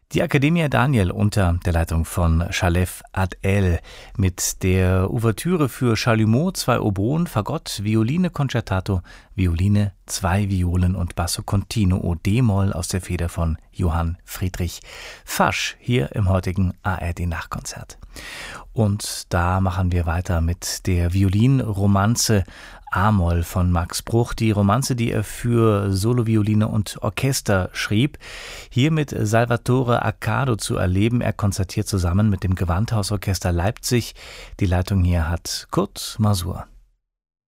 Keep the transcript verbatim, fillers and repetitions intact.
Die Accademia Daniel unter der Leitung von Shalev Ad-El mit der Ouvertüre für Chalumeau, zwei Oboen, Fagott, Violine Concertato, Violine, zwei Violen und Basso Continuo D-Moll aus der Feder von Johann Friedrich Fasch hier im heutigen A R D-Nachkonzert. Und da machen wir weiter mit der Violinromanze A-Moll von Max Bruch, die Romanze, die er für Solovioline und Orchester schrieb, hier mit Salvatore Accardo zu erleben. Er konzertiert zusammen mit dem Gewandhausorchester Leipzig. Die Leitung hier hat Kurt Masur.